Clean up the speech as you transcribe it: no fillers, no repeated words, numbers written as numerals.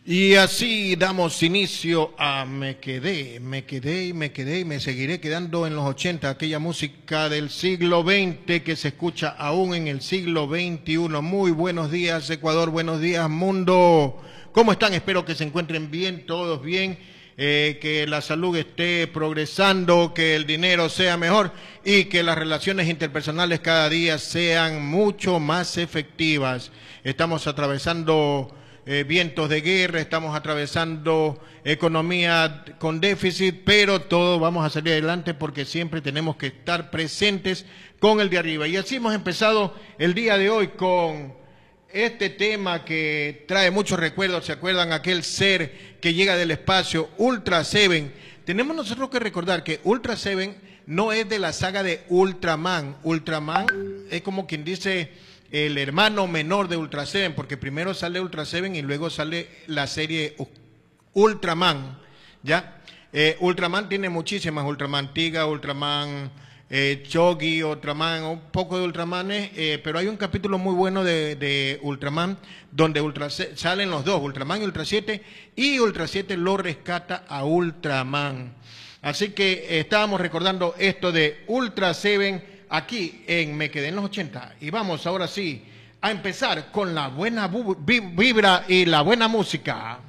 Y así damos inicio a Me Quedé y me seguiré quedando en los 80, aquella música del siglo XX que se escucha aún en el siglo XXI. Muy buenos días, Ecuador, buenos días, mundo. ¿Cómo están? Espero que se encuentren bien, todos bien, que la salud esté progresando, que el dinero sea mejor y que las relaciones interpersonales cada día sean mucho más efectivas. Estamos atravesando vientos de guerra, estamos atravesando economía con déficit, pero todos vamos a salir adelante porque siempre tenemos que estar presentes con el de arriba. Y así hemos empezado el día de hoy con este tema que trae muchos recuerdos. ¿Se acuerdan? Aquel ser que llega del espacio, Ultra Seven. Tenemos nosotros que recordar que Ultra Seven no es de la saga de Ultraman. Ultraman es como quien dice el hermano menor de Ultra Seven, porque primero sale Ultra Seven y luego sale la serie Ultraman, ¿ya? Ultraman tiene muchísimas, Ultraman Tiga, Ultraman Chogi, Ultraman, un poco de Ultramanes, pero hay un capítulo muy bueno de Ultraman, donde salen los dos, Ultraman y Ultra 7, y Ultra 7 lo rescata a Ultraman. Así que estábamos recordando esto de Ultra Seven, aquí en Me Quedé en los 80, y vamos ahora sí a empezar con la buena vibra y la buena música.